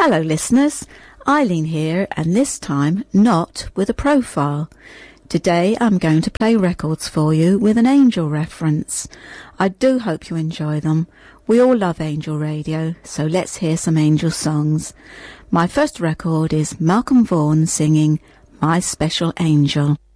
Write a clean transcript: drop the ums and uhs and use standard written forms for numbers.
Hello listeners, Eileen here, and this time not with a profile. Today I'm going to play records for you with an Angel reference. I do hope you enjoy them. We all love Angel Radio, so let's hear some Angel songs. My first record is Malcolm Vaughan singing My Special Angel.